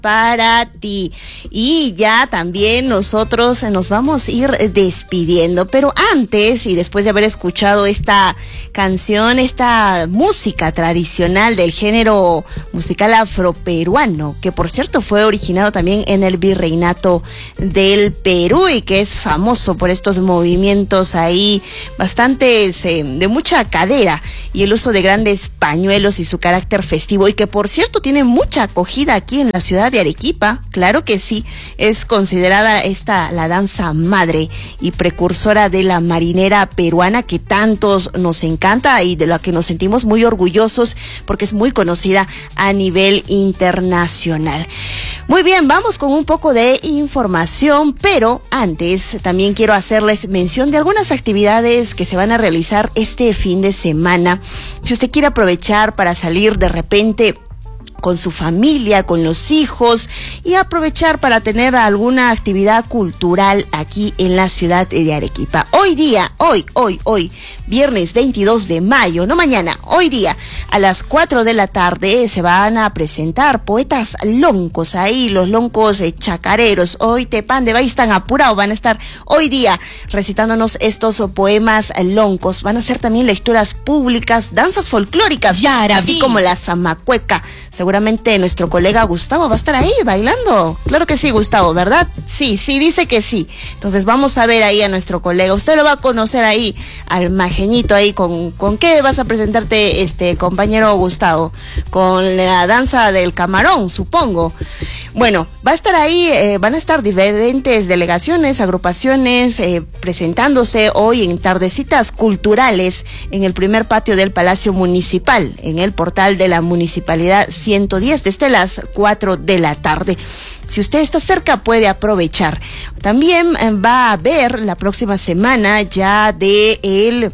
para ti. Y ya también nosotros nos vamos a ir despidiendo, pero antes y después de haber escuchado esta canción, esta música tradicional del género musical afroperuano, que por cierto fue originado también en el Virreinato del Perú y que es famoso por estos movimientos ahí bastante de mucha cadera y el uso de grandes pañuelos y su carácter festivo, y que por cierto tiene mucha acogida aquí en la ciudad de Arequipa. Claro que sí, es considerada la danza madre y precursora de la marinera peruana, que tantos nos encanta y de la que nos sentimos muy orgullosos porque es muy conocida a nivel internacional. Muy bien, vamos con un poco de información, pero antes también quiero hacerles mención de algunas actividades que se van a realizar este fin de semana. Si usted quiere aprovechar para salir de repente con su familia, con los hijos, y aprovechar para tener alguna actividad cultural aquí en la ciudad de Arequipa. Hoy, viernes 22 de mayo, no mañana, hoy día, a las 4 de la tarde se van a presentar poetas loncos ahí, los loncos chacareros. Hoy Tepande, ahí están apurados, van a estar hoy día recitándonos estos poemas loncos. Van a hacer también lecturas públicas, danzas folclóricas, así como la zamacueca. Seguramente nuestro colega Gustavo va a estar ahí bailando. Claro que sí, Gustavo, ¿verdad? Sí, dice que sí. Entonces vamos a ver ahí a nuestro colega. Usted lo va a conocer ahí, al majeñito ahí. ¿Con qué vas a presentarte, compañero Gustavo? Con la danza del camarón, supongo. Bueno, va a estar ahí, van a estar diferentes delegaciones, agrupaciones presentándose hoy en tardecitas culturales en el primer patio del Palacio Municipal, en el portal de la Municipalidad 110, desde las 4 de la tarde. Si usted está cerca, puede aprovechar. También va a haber la próxima semana, ya de el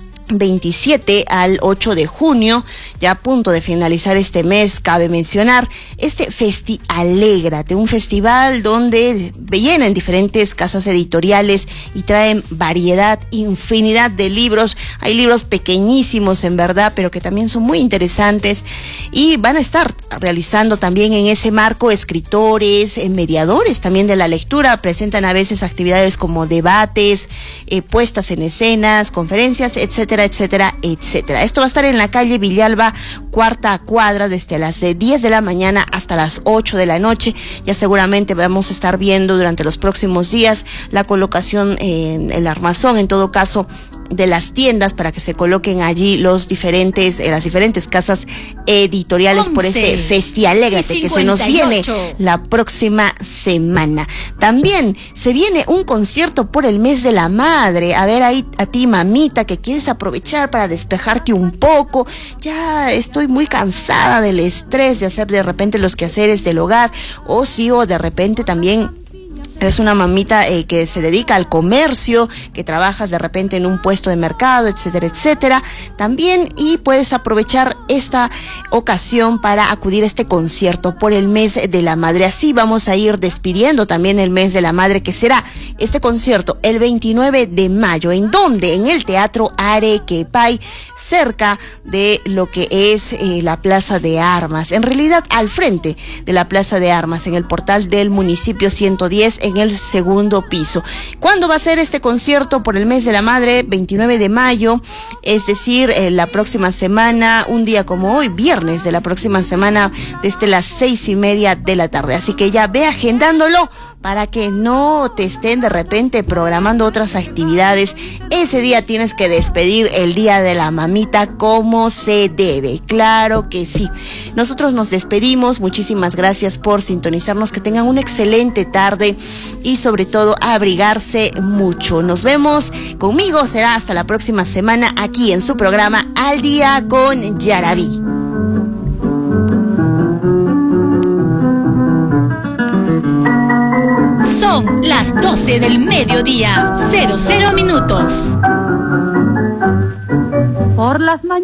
27 al 8 de junio, ya a punto de finalizar este mes, cabe mencionar este Festialégrate, un festival donde vienen diferentes casas editoriales y traen variedad, infinidad de libros. Hay libros pequeñísimos en verdad, pero que también son muy interesantes, y van a estar realizando también en ese marco escritores, mediadores también de la lectura. Presentan a veces actividades como debates, puestas en escenas, conferencias, etcétera, etcétera, etcétera. Esto va a estar en la calle Villalba, cuarta cuadra, desde las 10 de la mañana hasta las 8 de la noche. Ya seguramente vamos a estar viendo durante los próximos días la colocación en el armazón, en todo caso, de las tiendas para que se coloquen allí las diferentes casas editoriales por este Festialégrate que se nos viene la próxima semana. También se viene un concierto por el mes de la madre. A ver ahí a ti, mamita, que quieres aprovechar para despejarte un poco. Ya estoy muy cansada del estrés de hacer de repente los quehaceres del hogar, o de repente también eres una mamita que se dedica al comercio, que trabajas de repente en un puesto de mercado, etcétera, etcétera. También, y puedes aprovechar esta ocasión para acudir a este concierto por el mes de la madre. Así vamos a ir despidiendo también el mes de la madre, que será este concierto el 29 de mayo. ¿En dónde? En el Teatro Arequepay, cerca de lo que es la Plaza de Armas. En realidad, al frente de la Plaza de Armas, en el portal del municipio 110, en el segundo piso. ¿Cuándo va a ser este concierto por el mes de la madre? 29 de mayo, es decir, la próxima semana, un día como hoy, viernes de la próxima semana, desde las 6:30 de la tarde. Así que ya ve agendándolo para que no te estén de repente programando otras actividades. Ese día tienes que despedir el día de la mamita como se debe. Claro que sí. Nosotros nos despedimos. Muchísimas gracias por sintonizarnos. Que tengan una excelente tarde y sobre todo abrigarse mucho. Nos vemos. Conmigo será hasta la próxima semana aquí en su programa Al Día con Yaraví. Son las 12 del mediodía, 00 minutos. Por las mañanas.